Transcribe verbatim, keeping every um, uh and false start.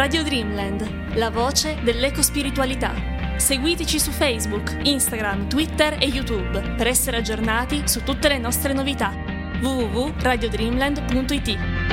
Radio Dreamland, la voce dell'ecospiritualità. Seguiteci su Facebook, Instagram, Twitter e YouTube per essere aggiornati su tutte le nostre novità. w w w punto radio dreamland punto i t